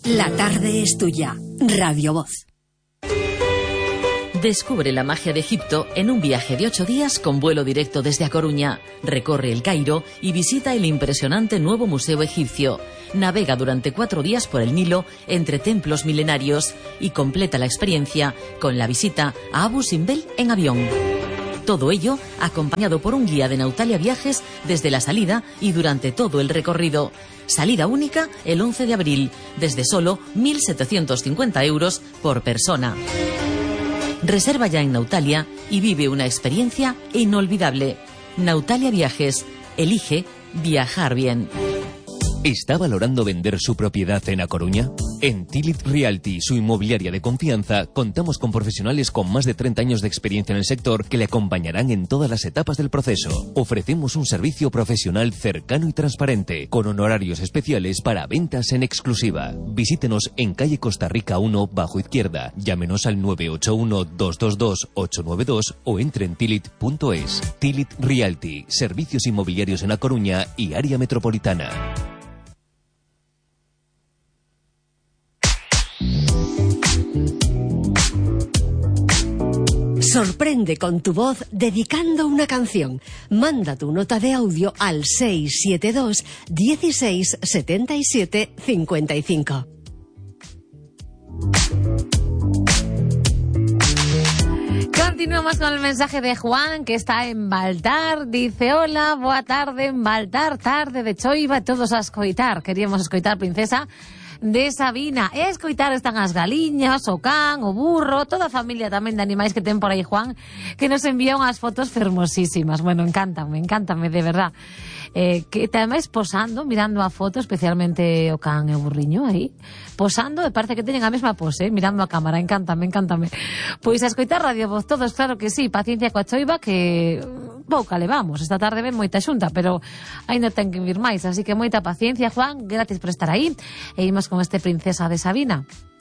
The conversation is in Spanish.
La tarde es tuya. Radio Voz. Descubre la magia de Egipto en un viaje de 8 días con vuelo directo desde A Coruña. Recorre el Cairo y visita el impresionante nuevo museo egipcio. Navega durante 4 días por el Nilo entre templos milenarios y completa la experiencia con la visita a Abu Simbel en avión. Todo ello acompañado por un guía de Nautalia Viajes desde la salida y durante todo el recorrido. Salida única el 11 de abril, desde solo 1.750 euros por persona. Reserva ya en Nautalia y vive una experiencia inolvidable. Nautalia Viajes. Elige viajar bien. ¿Está valorando vender su propiedad en A Coruña? En Tilit Realty, su inmobiliaria de confianza, contamos con profesionales con más de 30 años de experiencia en el sector que le acompañarán en todas las etapas del proceso. Ofrecemos un servicio profesional cercano y transparente, con honorarios especiales para ventas en exclusiva. Visítenos en calle Costa Rica 1, bajo izquierda. Llámenos al 981-222-892 o entre en tilit.es. Tilit Realty, servicios inmobiliarios en A Coruña y área metropolitana. Sorprende con tu voz dedicando una canción. Manda tu nota de audio al 672 16 77 55. Continuamos con el mensaje de Juan, que está en Baltar. Dice: hola, boa tarde en Baltar, tarde de choiva, todos a escoitar. Queríamos escoitar Princesa de Sabina. E escoitar están as galiñas, o can, o burro, toda a familia tamén de animais que ten por aí Juan, que nos envía unhas fotos fermosísimas. Bueno, encántame, de verdad. Que tamén posando, mirando a foto, especialmente o can e o burriño aí, posando, e parece que teñen a mesma pose, mirando a cámara. Encántame. Pois a escoitar Radio Voz todos, claro que sí. Paciencia coa choiva, que pouca levamos. Esta tarde ven moita xunta, pero ainda ten que vir máis, así que moita paciencia, Juan. Gracias por estar aí. E imos con este Princesa de Sabina.